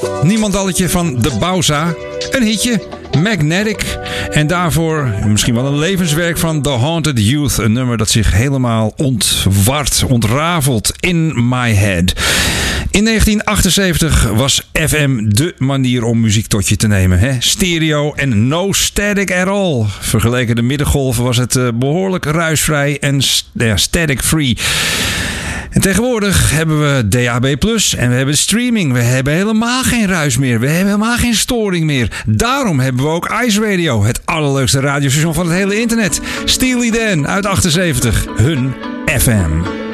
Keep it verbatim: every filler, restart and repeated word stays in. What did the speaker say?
Niemandalletje van De Bauza. Een hitje, Magnetic. En daarvoor misschien wel een levenswerk van The Haunted Youth. Een nummer dat zich helemaal ontwart, ontrafelt in my head. In negentien achtenzeventig was F M dé manier om muziek tot je te nemen. Hè? Stereo en no static at all. Vergeleken de middengolven was het uh, behoorlijk ruisvrij en st- ja, static free. En tegenwoordig hebben we D A B plus en we hebben streaming. We hebben helemaal geen ruis meer. We hebben helemaal geen storing meer. Daarom hebben we ook Ice Radio, het allerleukste radiostation van het hele internet. Steely Dan uit achtenzeventig, hun F M.